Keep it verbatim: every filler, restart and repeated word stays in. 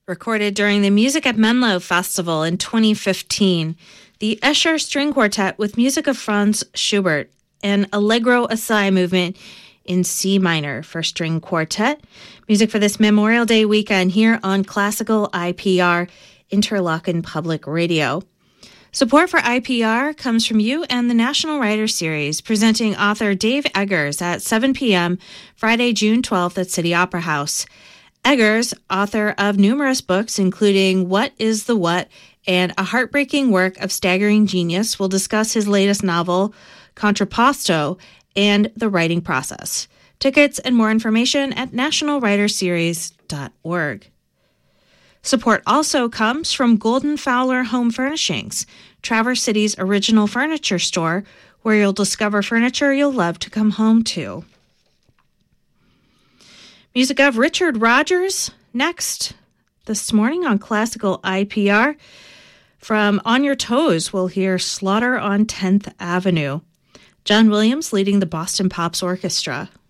Recorded during the Music at Menlo Festival in twenty fifteen, the Escher String Quartet with music of Franz Schubert and Allegro Assai movement in C minor for string quartet. Music for this Memorial Day weekend here on Classical I P R, Interlochen Public Radio. Support for I P R comes from you and the National Writer Series, presenting author Dave Eggers at seven p.m. Friday, June twelfth at City Opera House. Eggers, author of numerous books, including What is the What and A Heartbreaking Work of Staggering Genius, will discuss his latest novel, Contrapposto, and the writing process. Tickets and more information at national writer series dot org. Support also comes from Golden Fowler Home Furnishings, Traverse City's original furniture store, where you'll discover furniture you'll love to come home to. Music of Richard Rodgers next this morning on Classical I P R. From On Your Toes, we'll hear Slaughter on tenth Avenue. John Williams leading the Boston Pops Orchestra.